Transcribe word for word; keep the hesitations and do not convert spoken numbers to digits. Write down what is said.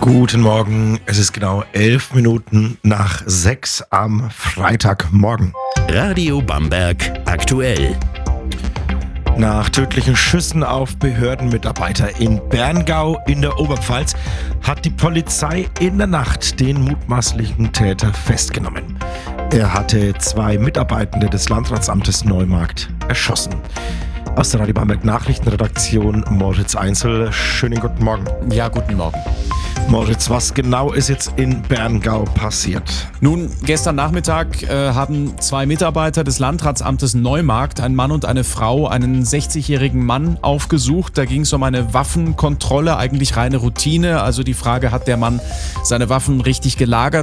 Guten Morgen, es ist genau elf Minuten nach sechs am Freitagmorgen. Radio Bamberg aktuell. Nach tödlichen Schüssen auf Behördenmitarbeiter in Berngau in der Oberpfalz hat die Polizei in der Nacht den mutmaßlichen Täter festgenommen. Er hatte zwei Mitarbeitende des Landratsamtes Neumarkt erschossen. Aus der Radio Bamberg Nachrichtenredaktion Moritz Einzel. Schönen guten Morgen. Ja, guten Morgen. Moritz, was genau ist jetzt in Berngau passiert? Nun, gestern Nachmittag äh, haben zwei Mitarbeiter des Landratsamtes Neumarkt, ein Mann und eine Frau, einen sechzigjährigen Mann aufgesucht. Da ging es um eine Waffenkontrolle, eigentlich reine Routine. Also die Frage, hat der Mann seine Waffen richtig gelagert?